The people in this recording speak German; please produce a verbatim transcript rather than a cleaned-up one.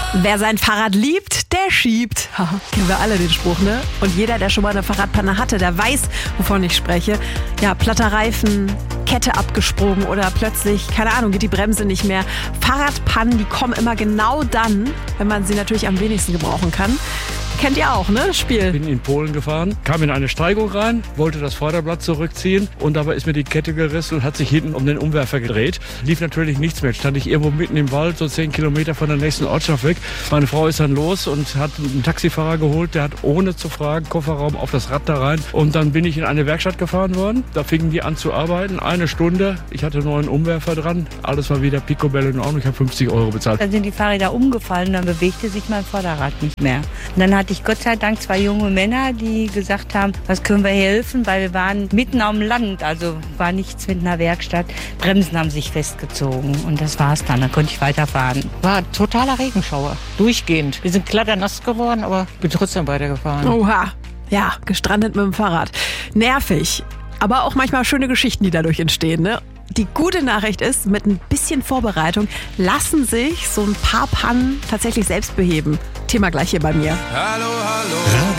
Wer sein Fahrrad liebt, der schiebt. Kennen wir alle den Spruch, ne? Und jeder, der schon mal eine Fahrradpanne hatte, der weiß, wovon ich spreche. Ja, platter Reifen, Kette abgesprungen oder plötzlich, keine Ahnung, geht die Bremse nicht mehr. Fahrradpannen, die kommen immer genau dann, wenn man sie natürlich am wenigsten gebrauchen kann. Kennt ihr auch, ne? Das Spiel. Bin in Polen gefahren, kam in eine Steigung rein, wollte das Vorderblatt zurückziehen und dabei ist mir die Kette gerissen und hat sich hinten um den Umwerfer gedreht. Lief natürlich nichts mehr. Stand ich irgendwo mitten im Wald, so zehn Kilometer von der nächsten Ortschaft weg. Meine Frau ist dann los und hat einen Taxifahrer geholt, der hat ohne zu fragen Kofferraum auf das Rad da rein. Und dann bin ich in eine Werkstatt gefahren worden. Da fingen die an zu arbeiten. Eine Stunde, ich hatte nur einen Umwerfer dran. Alles war wieder picobello in Ordnung. Ich habe fünfzig Euro bezahlt. Dann sind die Fahrräder umgefallen, dann bewegte sich mein Vorderrad nicht mehr. Und dann hatte ich Gott sei Dank zwei junge Männer, die gesagt haben, was können wir helfen, weil wir waren mitten am Land, also war nichts mit einer Werkstatt. Bremsen haben sich festgezogen und das war's dann, dann konnte ich weiterfahren. War totaler Regenschauer, durchgehend. Wir sind klatternass geworden, aber bin trotzdem weitergefahren. Oha, ja, gestrandet mit dem Fahrrad. Nervig, aber auch manchmal schöne Geschichten, die dadurch entstehen, ne? Die gute Nachricht ist, mit ein bisschen Vorbereitung lassen sich so ein paar Pannen tatsächlich selbst beheben. Thema gleich hier bei mir. Hallo, hallo.